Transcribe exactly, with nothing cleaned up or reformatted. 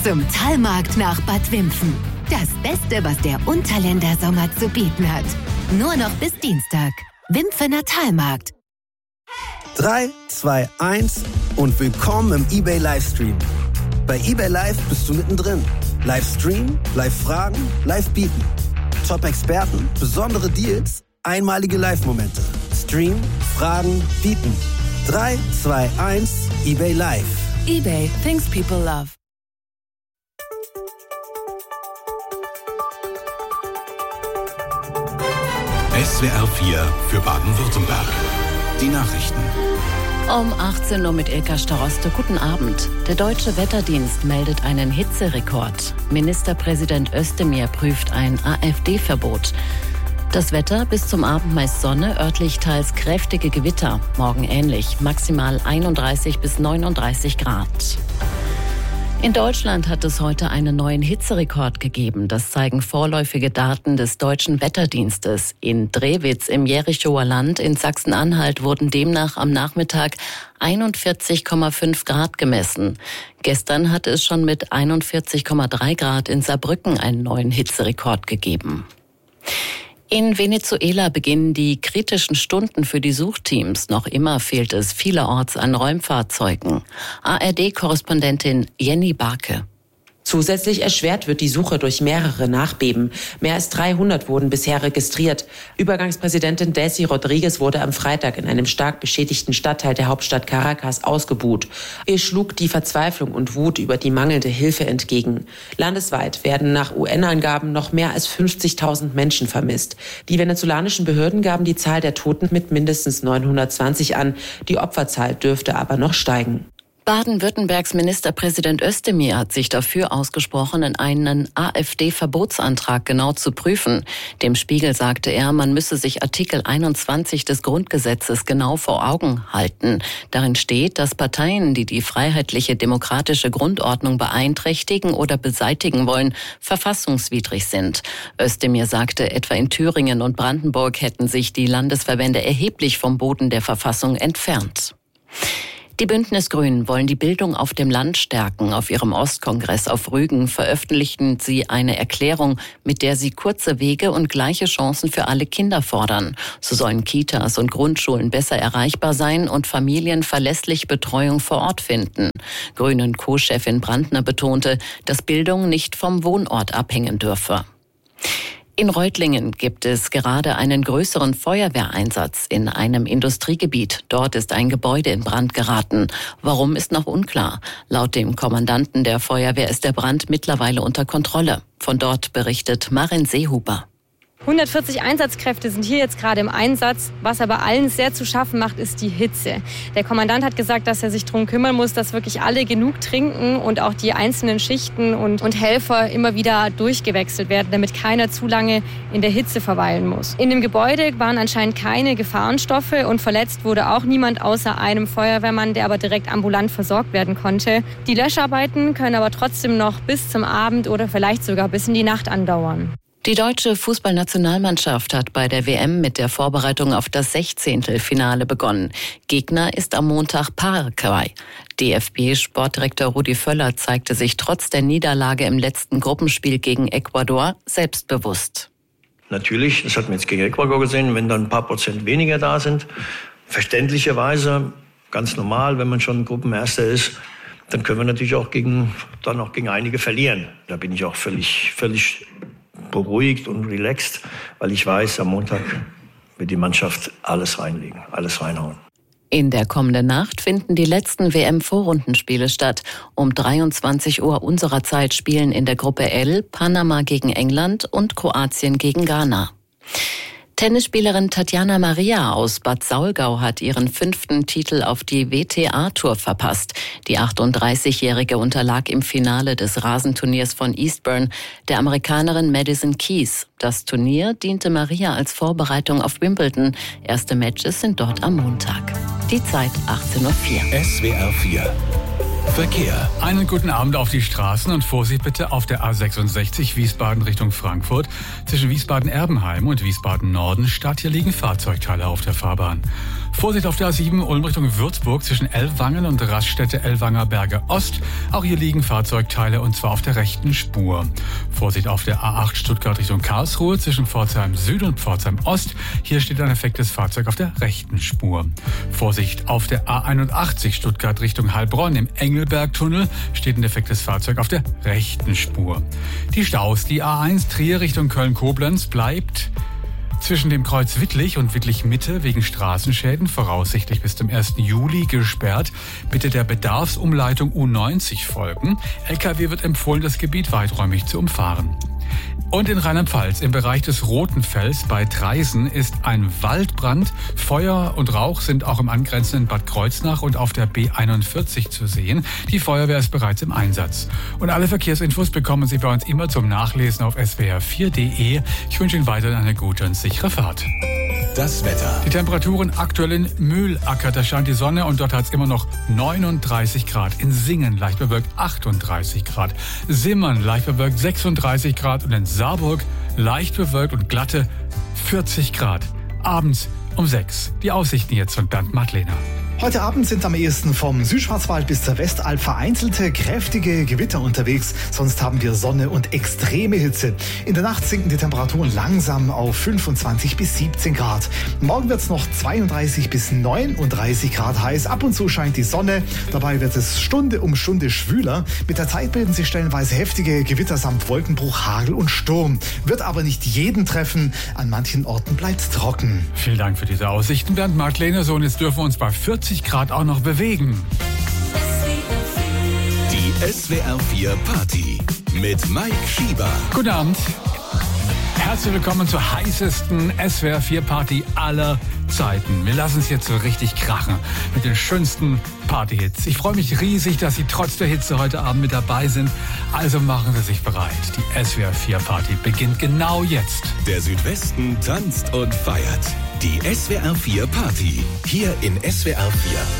zum Talmarkt nach Bad Wimpfen. Das Beste, was der Unterländer Sommer zu bieten hat. Nur noch bis Dienstag. Wimpfener Talmarkt. drei, zwei, eins und willkommen im eBay Livestream. Bei eBay Live bist du mittendrin. Livestream, Live-Fragen, Live-Bieten. Top-Experten, besondere Deals, einmalige Live-Momente. Stream, Fragen, Bieten. drei, zwei, eins, eBay Live. eBay, things people love. S W R vier für Baden-Württemberg. Die Nachrichten. Um achtzehn Uhr mit Ilka Staroste. Guten Abend. Der Deutsche Wetterdienst meldet einen Hitzerekord. Ministerpräsident Özdemir prüft ein AfD-Verbot. Das Wetter: bis zum Abend meist Sonne, örtlich teils kräftige Gewitter. Morgen ähnlich, maximal einunddreißig bis neununddreißig Grad. In Deutschland hat es heute einen neuen Hitzerekord gegeben. Das zeigen vorläufige Daten des Deutschen Wetterdienstes. In Drewitz im Jerichower Land in Sachsen-Anhalt wurden demnach am Nachmittag einundvierzig Komma fünf Grad gemessen. Gestern hatte es schon mit einundvierzig Komma drei Grad in Saarbrücken einen neuen Hitzerekord gegeben. In Venezuela beginnen die kritischen Stunden für die Suchteams. Noch immer fehlt es vielerorts an Räumfahrzeugen. A R D-Korrespondentin Jenny Barke. Zusätzlich erschwert wird die Suche durch mehrere Nachbeben. Mehr als dreihundert wurden bisher registriert. Übergangspräsidentin Delcy Rodriguez wurde am Freitag in einem stark beschädigten Stadtteil der Hauptstadt Caracas ausgebuht. Ihr schlug die Verzweiflung und Wut über die mangelnde Hilfe entgegen. Landesweit werden nach U N-Angaben noch mehr als fünfzigtausend Menschen vermisst. Die venezolanischen Behörden gaben die Zahl der Toten mit mindestens neunhundertzwanzig an. Die Opferzahl dürfte aber noch steigen. Baden-Württembergs Ministerpräsident Özdemir hat sich dafür ausgesprochen, einen AfD-Verbotsantrag genau zu prüfen. Dem Spiegel sagte er, man müsse sich Artikel einundzwanzig des Grundgesetzes genau vor Augen halten. Darin steht, dass Parteien, die die freiheitliche demokratische Grundordnung beeinträchtigen oder beseitigen wollen, verfassungswidrig sind. Özdemir sagte, etwa in Thüringen und Brandenburg hätten sich die Landesverbände erheblich vom Boden der Verfassung entfernt. Die Bündnisgrünen wollen die Bildung auf dem Land stärken. Auf ihrem Ostkongress auf Rügen veröffentlichten sie eine Erklärung, mit der sie kurze Wege und gleiche Chancen für alle Kinder fordern. So sollen Kitas und Grundschulen besser erreichbar sein und Familien verlässlich Betreuung vor Ort finden. Grünen Co-Chefin Brandner betonte, dass Bildung nicht vom Wohnort abhängen dürfe. In Reutlingen gibt es gerade einen größeren Feuerwehreinsatz in einem Industriegebiet. Dort ist ein Gebäude in Brand geraten. Warum, ist noch unklar. Laut dem Kommandanten der Feuerwehr ist der Brand mittlerweile unter Kontrolle. Von dort berichtet Marin Seehuber. hundertvierzig Einsatzkräfte sind hier jetzt gerade im Einsatz. Was aber allen sehr zu schaffen macht, ist die Hitze. Der Kommandant hat gesagt, dass er sich darum kümmern muss, dass wirklich alle genug trinken und auch die einzelnen Schichten und, und Helfer immer wieder durchgewechselt werden, damit keiner zu lange in der Hitze verweilen muss. In dem Gebäude waren anscheinend keine Gefahrenstoffe und verletzt wurde auch niemand außer einem Feuerwehrmann, der aber direkt ambulant versorgt werden konnte. Die Löscharbeiten können aber trotzdem noch bis zum Abend oder vielleicht sogar bis in die Nacht andauern. Die deutsche Fußballnationalmannschaft hat bei der W M mit der Vorbereitung auf das Sechzehntelfinale begonnen. Gegner ist am Montag Paraguay. D F B-Sportdirektor Rudi Völler zeigte sich trotz der Niederlage im letzten Gruppenspiel gegen Ecuador selbstbewusst. Natürlich, das hat man jetzt gegen Ecuador gesehen, wenn dann ein paar Prozent weniger da sind. Verständlicherweise, ganz normal, wenn man schon Gruppenerster ist, dann können wir natürlich auch gegen, dann auch gegen einige verlieren. Da bin ich auch völlig, völlig beruhigt und relaxed, weil ich weiß, am Montag wird die Mannschaft alles reinlegen, alles reinhauen. In der kommenden Nacht finden die letzten W M-Vorrundenspiele statt. Um dreiundzwanzig Uhr unserer Zeit spielen in der Gruppe L Panama gegen England und Kroatien gegen Ghana. Tennisspielerin Tatjana Maria aus Bad Saulgau hat ihren fünften Titel auf die W T A-Tour verpasst. Die achtunddreißigjährige unterlag im Finale des Rasenturniers von Eastbourne der Amerikanerin Madison Keys. Das Turnier diente Maria als Vorbereitung auf Wimbledon. Erste Matches sind dort am Montag. Die Zeit achtzehn Uhr vier. S W R vier. Verkehr. Einen guten Abend auf die Straßen und Vorsicht bitte auf der A sechsundsechzig Wiesbaden Richtung Frankfurt. Zwischen Wiesbaden-Erbenheim und Wiesbaden-Norden Stadt. Hier liegen Fahrzeugteile auf der Fahrbahn. Vorsicht auf der A sieben Ulm Richtung Würzburg zwischen Ellwangen und Raststätte Ellwanger Berge Ost. Auch hier liegen Fahrzeugteile und zwar auf der rechten Spur. Vorsicht auf der A acht Stuttgart Richtung Karlsruhe zwischen Pforzheim Süd und Pforzheim Ost. Hier steht ein defektes Fahrzeug auf der rechten Spur. Vorsicht auf der A einundachtzig Stuttgart Richtung Heilbronn im Engelbergtunnel steht ein defektes Fahrzeug auf der rechten Spur. Die Staus, die A eins Trier Richtung Köln-Koblenz bleibt zwischen dem Kreuz Wittlich und Wittlich-Mitte wegen Straßenschäden voraussichtlich bis zum ersten Juli gesperrt. Bitte der Bedarfsumleitung U neunzig folgen. L K W wird empfohlen, das Gebiet weiträumig zu umfahren. Und in Rheinland-Pfalz im Bereich des Rotenfels bei Traisen ist ein Waldbrand. Feuer und Rauch sind auch im angrenzenden Bad Kreuznach und auf der B einundvierzig zu sehen. Die Feuerwehr ist bereits im Einsatz. Und alle Verkehrsinfos bekommen Sie bei uns immer zum Nachlesen auf S W R vier Punkt de. Ich wünsche Ihnen weiterhin eine gute und sichere Fahrt. Das Wetter. Die Temperaturen aktuell in Mühlacker, da scheint die Sonne und dort hat es immer noch neununddreißig Grad. In Singen leicht bewölkt achtunddreißig Grad. Simmern leicht bewölkt sechsunddreißig Grad und in Saarburg leicht bewölkt und glatte vierzig Grad. Abends um sechs. Die Aussichten jetzt von Bernd Madlener. Heute Abend sind am ehesten vom Südschwarzwald bis zur Westalb vereinzelte kräftige Gewitter unterwegs. Sonst haben wir Sonne und extreme Hitze. In der Nacht sinken die Temperaturen langsam auf fünfundzwanzig bis siebzehn Grad. Morgen wird es noch zweiunddreißig bis neununddreißig Grad heiß. Ab und zu scheint die Sonne. Dabei wird es Stunde um Stunde schwüler. Mit der Zeit bilden sich stellenweise heftige Gewitter samt Wolkenbruch, Hagel und Sturm. Wird aber nicht jeden treffen. An manchen Orten bleibt es trocken. Vielen Dank für diese Aussichten, Bernd Madlener. So, und jetzt dürfen wir uns bei vierzig Grad auch noch bewegen. Die S W R vier Party mit Mike Schieber. Guten Abend. Herzlich willkommen zur heißesten S W R vier Party aller Zeiten. Wir lassen es jetzt so richtig krachen mit den schönsten Partyhits. Ich freue mich riesig, dass Sie trotz der Hitze heute Abend mit dabei sind. Also machen Sie sich bereit. Die S W R vier Party beginnt genau jetzt. Der Südwesten tanzt und feiert. Die S W R vier Party. Hier in S W R vier.